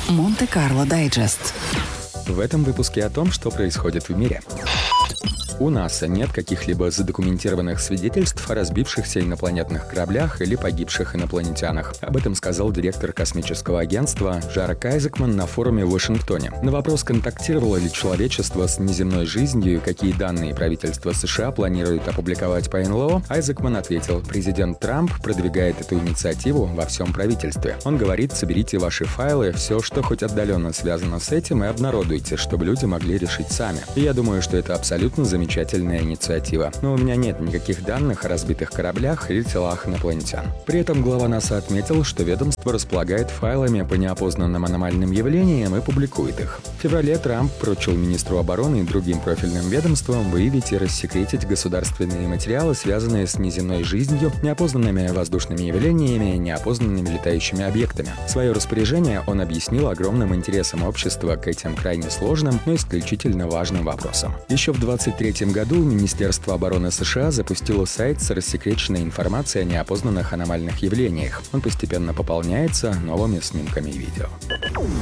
Монте-Карло Дайджест. В этом выпуске о том, что происходит в мире. У НАСА нет каких-либо задокументированных свидетельств о разбившихся инопланетных кораблях или погибших инопланетянах. Об этом сказал директор космического агентства Жарек Айзекман на форуме в Вашингтоне. На вопрос, контактировало ли человечество с неземной жизнью и какие данные правительство США планирует опубликовать по НЛО, Айзекман ответил: президент Трамп продвигает эту инициативу во всем правительстве. Он говорит: соберите ваши файлы, все, что хоть отдаленно связано с этим, и обнародуйте, чтобы люди могли решить сами. И я думаю, что это абсолютно замечательная инициатива. Но у меня нет никаких данных о разбитых кораблях или телах инопланетян. При этом глава НАСА отметил, что ведомство располагает файлами по неопознанным аномальным явлениям и публикует их. В феврале Трамп поручил министру обороны и другим профильным ведомствам выявить и рассекретить государственные материалы, связанные с неземной жизнью, неопознанными воздушными явлениями и неопознанными летающими объектами. Свое распоряжение он объяснил огромным интересом общества к этим крайне сложным, но исключительно важным вопросам. Еще в 2023 году Министерство обороны США запустило сайт с рассекреченной информацией о неопознанных аномальных явлениях. Он постепенно пополняется новыми снимками и видео.